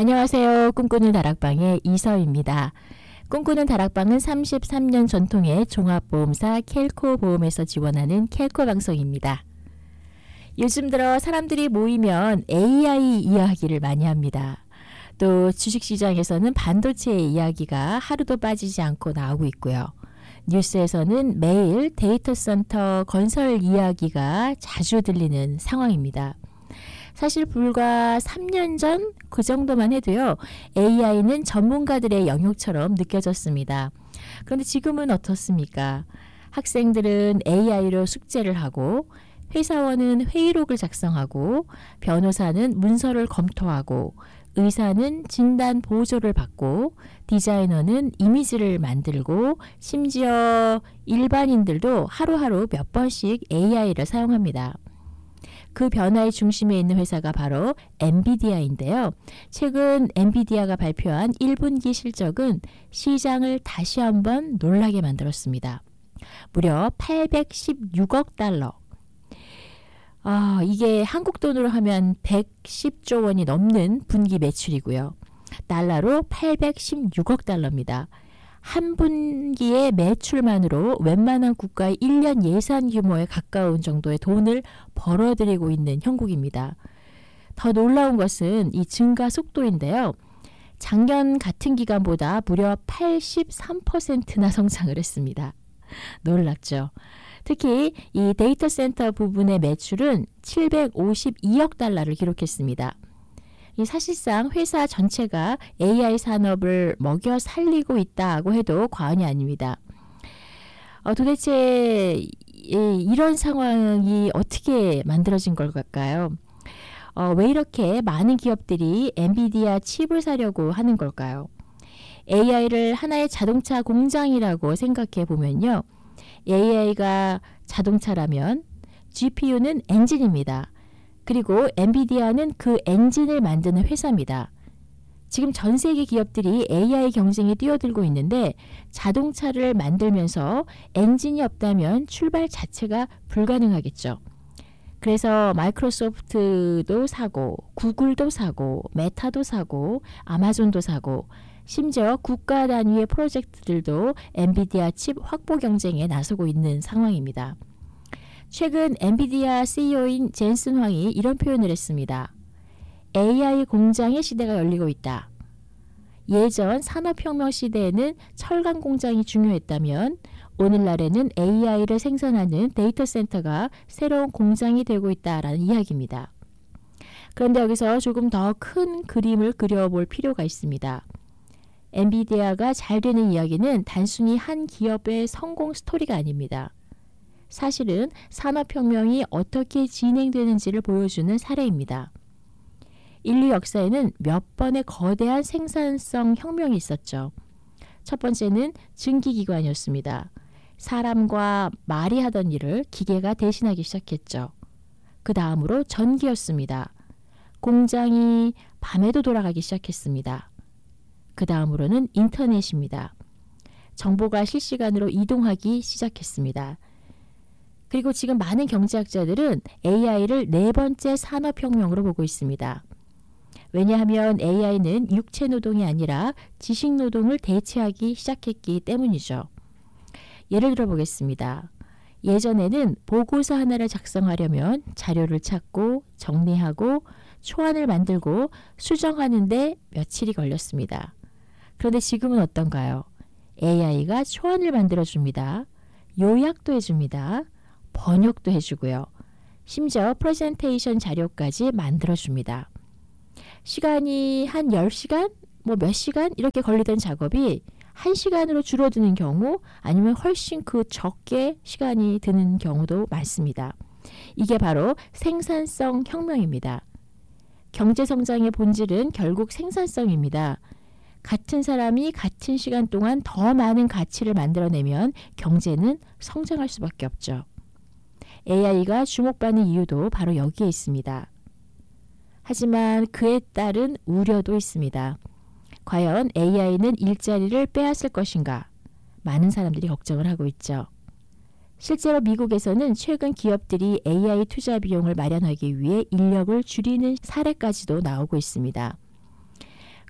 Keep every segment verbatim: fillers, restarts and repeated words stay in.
안녕하세요. 꿈꾸는 다락방의 이서입니다. 꿈꾸는 다락방은 삼십삼 년 전통의 종합보험사 켈코보험에서 지원하는 켈코 방송입니다. 요즘 들어 사람들이 모이면 에이아이 이야기를 많이 합니다. 또 주식시장에서는 반도체의 이야기가 하루도 빠지지 않고 나오고 있고요. 뉴스에서는 매일 데이터 센터 건설 이야기가 자주 들리는 상황입니다. 사실 불과 삼 년 전 그 정도만 해도요. 에이아이는 전문가들의 영역처럼 느껴졌습니다. 그런데 지금은 어떻습니까? 학생들은 에이아이로 숙제를 하고 회사원은 회의록을 작성하고 변호사는 문서를 검토하고 의사는 진단 보조를 받고 디자이너는 이미지를 만들고 심지어 일반인들도 하루하루 몇 번씩 에이아이를 사용합니다. 그 변화의 중심에 있는 회사가 바로 엔비디아인데요. 최근 엔비디아가 발표한 일 분기 실적은 시장을 다시 한번 놀라게 만들었습니다. 무려 팔백십육억 달러. 아, 이게 한국 돈으로 하면 백십조 원이 넘는 분기 매출이고요. 달러로 팔백십육억 달러입니다. 한 분기의 매출만으로 웬만한 국가의 일 년 예산 규모에 가까운 정도의 돈을 벌어들이고 있는 형국입니다. 더 놀라운 것은 이 증가 속도인데요. 작년 같은 기간보다 무려 팔십삼 퍼센트나 성장을 했습니다. 놀랍죠? 특히 이 데이터 센터 부분의 매출은 칠백오십이억 달러를 기록했습니다. 이 사실상 회사 전체가 에이아이 산업을 먹여 살리고 있다고 해도 과언이 아닙니다. 어, 도대체 이, 이런 상황이 어떻게 만들어진 걸까요? 어, 왜 이렇게 많은 기업들이 엔비디아 칩을 사려고 하는 걸까요? 에이아이를 하나의 자동차 공장이라고 생각해 보면요. 에이아이가 자동차라면 지피유는 엔진입니다. 그리고 엔비디아는 그 엔진을 만드는 회사입니다. 지금 전 세계 기업들이 에이아이 경쟁에 뛰어들고 있는데 자동차를 만들면서 엔진이 없다면 출발 자체가 불가능하겠죠. 그래서 마이크로소프트도 사고 구글도 사고 메타도 사고 아마존도 사고 심지어 국가 단위의 프로젝트들도 엔비디아 칩 확보 경쟁에 나서고 있는 상황입니다. 최근 엔비디아 씨이오인 젠슨 황이 이런 표현을 했습니다. 에이아이 공장의 시대가 열리고 있다. 예전 산업혁명 시대에는 철강 공장이 중요했다면 오늘날에는 에이아이를 생산하는 데이터 센터가 새로운 공장이 되고 있다라는 이야기입니다. 그런데 여기서 조금 더 큰 그림을 그려볼 필요가 있습니다. 엔비디아가 잘 되는 이야기는 단순히 한 기업의 성공 스토리가 아닙니다. 사실은 산업혁명이 어떻게 진행되는지를 보여주는 사례입니다. 인류 역사에는 몇 번의 거대한 생산성 혁명이 있었죠. 첫 번째는 증기기관이었습니다. 사람과 말이 하던 일을 기계가 대신하기 시작했죠. 그 다음으로 전기였습니다. 공장이 밤에도 돌아가기 시작했습니다. 그 다음으로는 인터넷입니다. 정보가 실시간으로 이동하기 시작했습니다. 그리고 지금 많은 경제학자들은 에이아이를 네 번째 산업혁명으로 보고 있습니다. 왜냐하면 에이아이는 육체 노동이 아니라 지식 노동을 대체하기 시작했기 때문이죠. 예를 들어 보겠습니다. 예전에는 보고서 하나를 작성하려면 자료를 찾고 정리하고 초안을 만들고 수정하는데 며칠이 걸렸습니다. 그런데 지금은 어떤가요? 에이아이가 초안을 만들어줍니다. 요약도 해줍니다. 번역도 해주고요. 심지어 프레젠테이션 자료까지 만들어줍니다. 시간이 한 열 시간, 뭐 몇 시간 이렇게 걸리던 작업이 한 시간으로 줄어드는 경우 아니면 훨씬 그 적게 시간이 드는 경우도 많습니다. 이게 바로 생산성 혁명입니다. 경제성장의 본질은 결국 생산성입니다. 같은 사람이 같은 시간 동안 더 많은 가치를 만들어내면 경제는 성장할 수밖에 없죠. 에이아이가 주목받는 이유도 바로 여기에 있습니다. 하지만 그에 따른 우려도 있습니다. 과연 에이아이는 일자리를 빼앗을 것인가? 많은 사람들이 걱정을 하고 있죠. 실제로 미국에서는 최근 기업들이 에이아이 투자 비용을 마련하기 위해 인력을 줄이는 사례까지도 나오고 있습니다.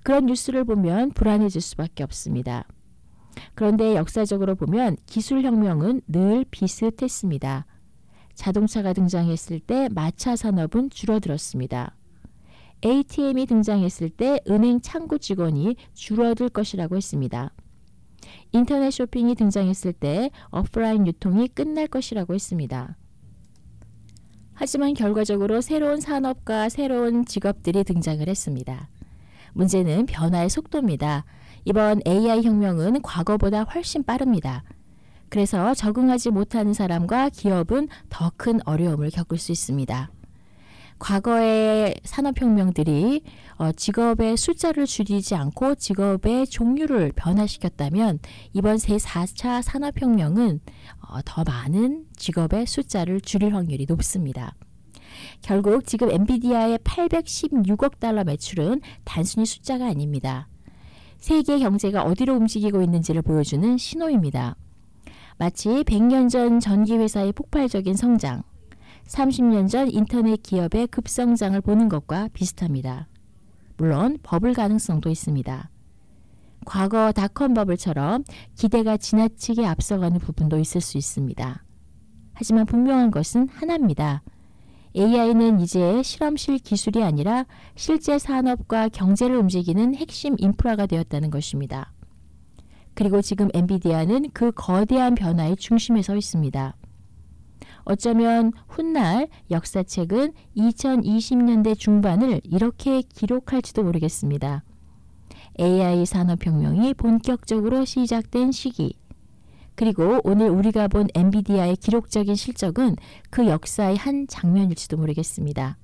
그런 뉴스를 보면 불안해질 수밖에 없습니다. 그런데 역사적으로 보면 기술혁명은 늘 비슷했습니다. 자동차가 등장했을 때 마차 산업은 줄어들었습니다. 에이티엠이 등장했을 때 은행 창구 직원이 줄어들 것이라고 했습니다. 인터넷 쇼핑이 등장했을 때 오프라인 유통이 끝날 것이라고 했습니다. 하지만 결과적으로 새로운 산업과 새로운 직업들이 등장을 했습니다. 문제는 변화의 속도입니다. 이번 에이아이 혁명은 과거보다 훨씬 빠릅니다. 그래서 적응하지 못하는 사람과 기업은 더 큰 어려움을 겪을 수 있습니다. 과거의 산업혁명들이 직업의 숫자를 줄이지 않고 직업의 종류를 변화시켰다면 이번 제사 차 산업혁명은 더 많은 직업의 숫자를 줄일 확률이 높습니다. 결국 지금 엔비디아의 팔백십육억 달러 매출은 단순히 숫자가 아닙니다. 세계 경제가 어디로 움직이고 있는지를 보여주는 신호입니다. 마치 백 년 전 전기회사의 폭발적인 성장, 삼십 년 전 인터넷 기업의 급성장을 보는 것과 비슷합니다. 물론 버블 가능성도 있습니다. 과거 닷컴 버블처럼 기대가 지나치게 앞서가는 부분도 있을 수 있습니다. 하지만 분명한 것은 하나입니다. 에이아이는 이제 실험실 기술이 아니라 실제 산업과 경제를 움직이는 핵심 인프라가 되었다는 것입니다. 그리고 지금 엔비디아는 그 거대한 변화의 중심에 서 있습니다. 어쩌면 훗날 역사책은 이천이십 년대 중반을 이렇게 기록할지도 모르겠습니다. 에이아이 산업혁명이 본격적으로 시작된 시기, 그리고 오늘 우리가 본 엔비디아의 기록적인 실적은 그 역사의 한 장면일지도 모르겠습니다.